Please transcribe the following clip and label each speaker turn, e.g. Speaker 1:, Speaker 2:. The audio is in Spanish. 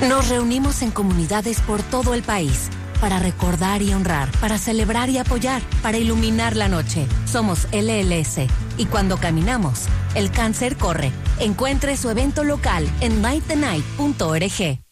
Speaker 1: Nos reunimos en comunidades por todo el país para recordar y honrar, para celebrar y apoyar, para iluminar la noche. Somos LLS y cuando caminamos, el cáncer corre. Encuentre su evento local en nightthenight.org.